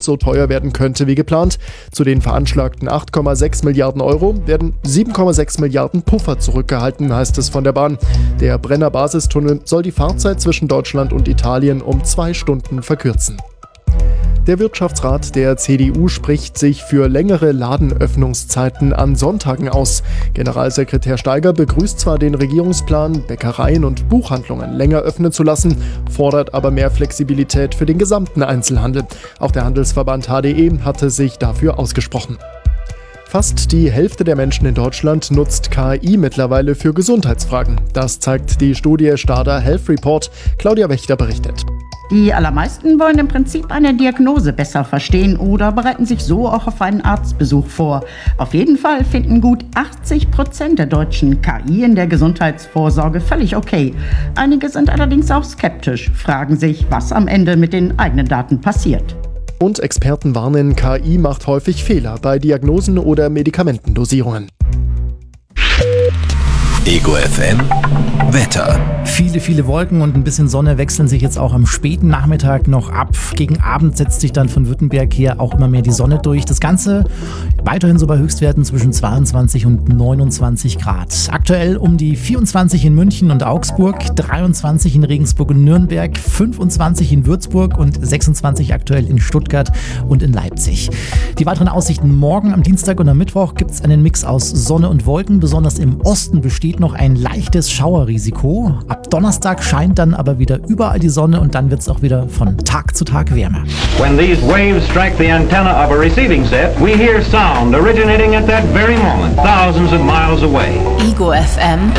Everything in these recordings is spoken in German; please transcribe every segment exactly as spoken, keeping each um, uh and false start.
so teuer werden könnte wie geplant. Zu den veranschlagten acht Komma sechs Milliarden Euro werden sieben Komma sechs Milliarden Puffer zurückgehalten, heißt es von der Bahn. Der Brenner-Basistunnel soll die Fahrzeit zwischen Deutschland und Italien um zwei Stunden verkürzen. Der Wirtschaftsrat der C D U spricht sich für längere Ladenöffnungszeiten an Sonntagen aus. Generalsekretär Steiger begrüßt zwar den Regierungsplan, Bäckereien und Buchhandlungen länger öffnen zu lassen, fordert aber mehr Flexibilität für den gesamten Einzelhandel. Auch der Handelsverband H D E hatte sich dafür ausgesprochen. Fast die Hälfte der Menschen in Deutschland nutzt K I mittlerweile für Gesundheitsfragen. Das zeigt die Studie Stada Health Report. Claudia Wächter berichtet. Die allermeisten wollen im Prinzip eine Diagnose besser verstehen oder bereiten sich so auch auf einen Arztbesuch vor. Auf jeden Fall finden gut achtzig Prozent der Deutschen K I in der Gesundheitsvorsorge völlig okay. Einige sind allerdings auch skeptisch, fragen sich, was am Ende mit den eigenen Daten passiert. Und Experten warnen, K I macht häufig Fehler bei Diagnosen oder Medikamentendosierungen. Ego F M Wetter. Viele, viele Wolken und ein bisschen Sonne wechseln sich jetzt auch am späten Nachmittag noch ab. Gegen Abend setzt sich dann von Württemberg her auch immer mehr die Sonne durch. Das Ganze weiterhin so bei Höchstwerten zwischen zweiundzwanzig und neunundzwanzig Grad. Aktuell um die vierundzwanzig in München und Augsburg, dreiundzwanzig in Regensburg und Nürnberg, fünfundzwanzig in Würzburg und sechsundzwanzig aktuell in Stuttgart und in Leipzig. Die weiteren Aussichten morgen am Dienstag und am Mittwoch gibt es einen Mix aus Sonne und Wolken. Besonders im Osten besteht noch ein leichtes Schauerrisiko. Ab Donnerstag scheint dann aber wieder überall die Sonne und dann wird es auch wieder von Tag zu Tag wärmer. When these waves strike the antenna of a receiving set, we hear sound originating at that very moment, thousands of miles away. Ego F M.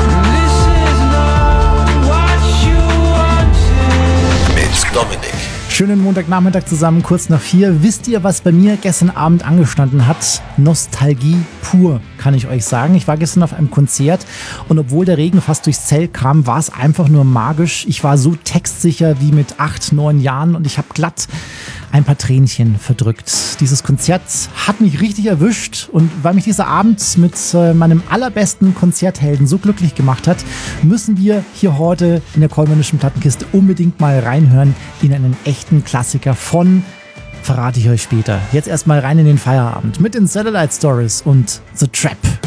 Mit Dominik. Schönen Montagnachmittag zusammen, kurz nach vier. Wisst ihr, was bei mir gestern Abend angestanden hat? Nostalgie pur, kann ich euch sagen. Ich war gestern auf einem Konzert und obwohl der Regen fast durchs Zelt kam, war es einfach nur magisch. Ich war so textsicher wie mit acht, neun Jahren und ich habe glatt ein paar Tränchen verdrückt. Dieses Konzert hat mich richtig erwischt und weil mich dieser Abend mit äh, meinem allerbesten Konzerthelden so glücklich gemacht hat, müssen wir hier heute in der Kollmannischen Plattenkiste unbedingt mal reinhören in einen echten Klassiker von, verrate ich euch später. Jetzt erstmal rein in den Feierabend mit den Satellite Stories und The Trap.